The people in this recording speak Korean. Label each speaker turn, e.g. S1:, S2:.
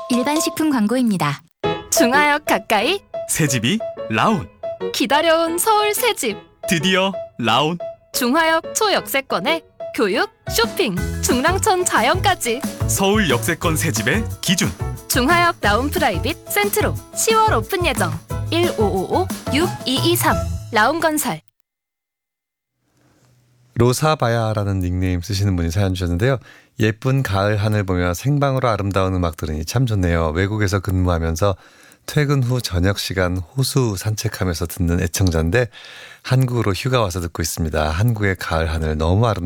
S1: 일반 식품 광고입니다.
S2: 중하역 가까이
S3: 새집이 라온.
S2: 기다려온 서울 새집
S3: 드디어 라온.
S2: 중하역 초역세권에 교육, 쇼핑, 중랑천 자연까지
S3: 서울 역세권 새집의 기준.
S2: 중하역 라운 프라이빗 센트로 10월 오픈 예정 1555-6223 라운건설.
S4: 로사바야라는 닉네임 쓰시는 분이 사연 주셨는데요. 예쁜 가을 하늘 보며 생방으로 아름다운 음악 들으니 참 좋네요. 외국에서 근무하면서 퇴근 후 저녁 시간 호수 산책하면서 듣는 애청자인데 한국으로 휴가 와서 듣고 있습니다. 한국의 가을 하늘 너무 아름다워요.